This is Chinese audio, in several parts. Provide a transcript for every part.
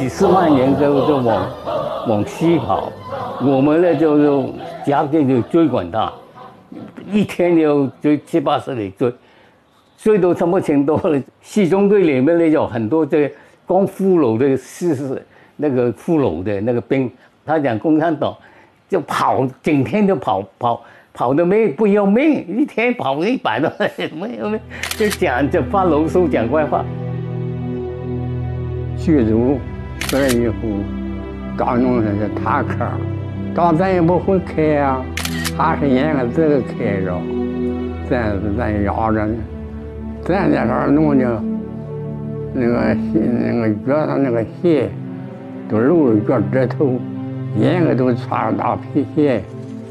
几十万人就往西跑，我们呢就夹着就追赶他，一天就追70-80里追到什么程度呢？西中队里面呢有很多这光俘虏的是那个俘虏的那个兵，他讲共产党就跑，整天就跑的不要命，一天跑100多没有命，就发牢骚讲怪话。 剧组出来以后，刚弄上是塔克，刚咱也不会开啊，还是沿着这个开着，咱绕着呢，咱那时候弄的，那个脚上那个鞋都露着脚趾头，沿个都穿着大皮鞋。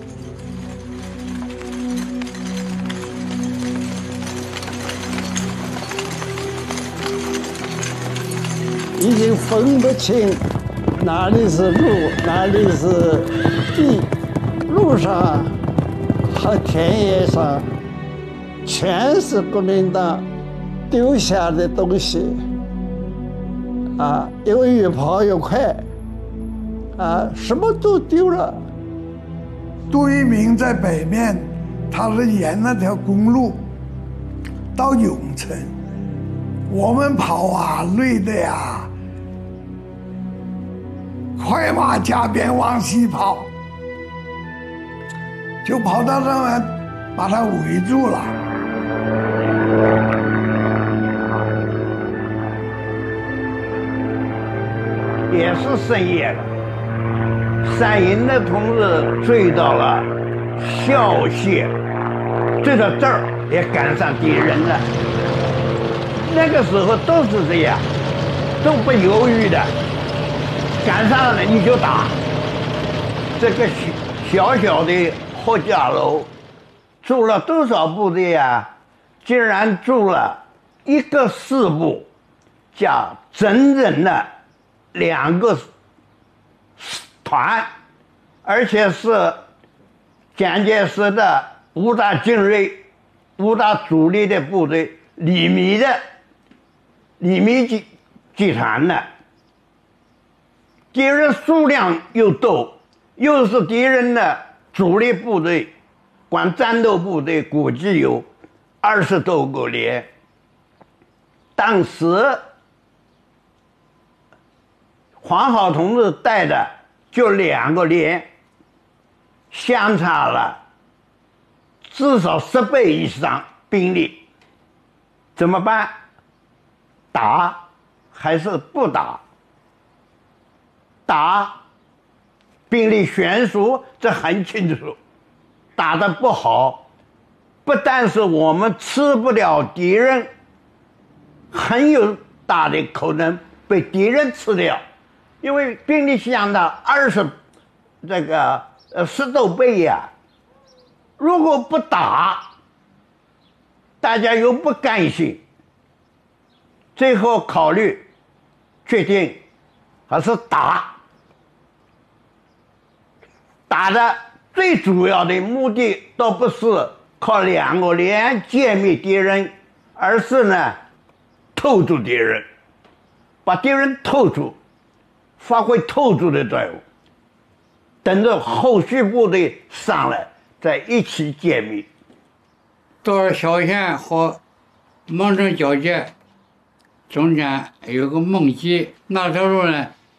已经分不清哪里是路，哪里是地，路上和田野上全是国民党丢下的东西，因为越跑越快，什么都丢了。 杜聿明在北面，他是沿那条公路到永城，我们跑啊，累的呀。快马加鞭往西跑，就跑到那边把他围住了。 也是深夜了，三营的同志追到了孝谢，追到这儿也赶上敌人了。那个时候都是这样，都不犹豫的。赶上了你就打，这个小小的贺家楼住了多少部队啊？竟然住了1个师部加整整的2个团，而且是蒋介石的5大精锐、5大主力的部队，李弥集团的。敌人数量又多，又是敌人的主力部队，光战斗部队估计有20多个连。当时黄好同志带的就2个连，相差了至少10倍以上兵力，怎么办？打还是不打？打，兵力悬殊，这很清楚。打得不好，不但是我们吃不了敌人，很有大的可能被敌人吃掉，因为兵力相当10多倍呀。如果不打，大家又不甘心，最后考虑决定还是打。打的最主要的目的都不是靠2个连歼灭敌人，而是呢透住敌人，把敌人透住，发挥透住的作用，等着后续部队上来再一起歼灭。 到了萧县和蒙城交界中间有个孟集，那时候呢